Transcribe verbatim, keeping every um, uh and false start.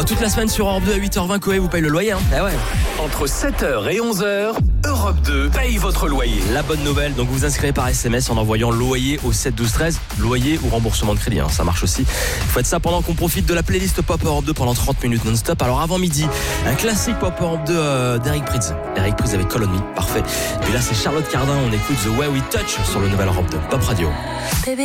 Bon, toute la semaine sur Europe deux à huit heures vingt, Coé vous paye le loyer. Hein. Eh ouais. Entre sept heures et onze heures, Europe deux paye votre loyer. La bonne nouvelle, donc vous vous inscrivez par S M S en envoyant loyer au sept douze treize. Loyer ou remboursement de crédit, hein, ça marche aussi. Vous faites ça pendant qu'on profite de la playlist Pop Europe deux pendant trente minutes non-stop. Alors avant midi, un classique Pop Europe deux euh, d'Eric Prydz. Eric Prydz avec Call on Me, parfait. Puis là c'est Charlotte Cardin, on écoute The Way We Touch sur le nouvel Europe deux Pop Radio.